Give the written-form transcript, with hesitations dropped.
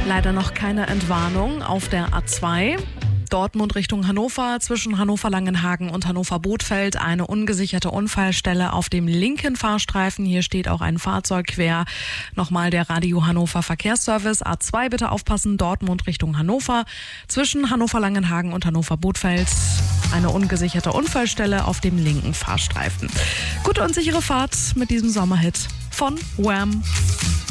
Leider noch keine Entwarnung auf der A2. Dortmund Richtung Hannover, zwischen Hannover-Langenhagen und Hannover-Bothfeld eine ungesicherte Unfallstelle auf dem linken Fahrstreifen. Hier steht auch ein Fahrzeug quer. Nochmal der Radio Hannover Verkehrsservice. A2 bitte aufpassen, Dortmund Richtung Hannover. Zwischen Hannover-Langenhagen und Hannover-Bothfeld eine ungesicherte Unfallstelle auf dem linken Fahrstreifen. Gute und sichere Fahrt mit diesem Sommerhit von Wham!